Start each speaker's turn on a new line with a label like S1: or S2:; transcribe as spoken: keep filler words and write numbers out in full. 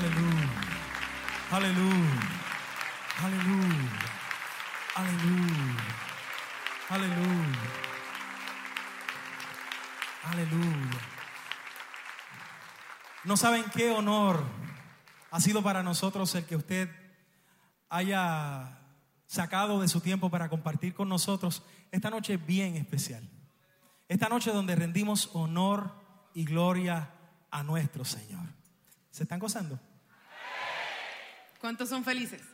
S1: Aleluya. Aleluya. Aleluya. Aleluya. Aleluya. Aleluya. No saben qué honor ha sido para nosotros el que usted haya sacado de su tiempo para compartir con nosotros esta noche bien especial. Esta noche donde rendimos honor y gloria a nuestro Señor. ¿Se están gozando?
S2: ¿Cuántos son felices?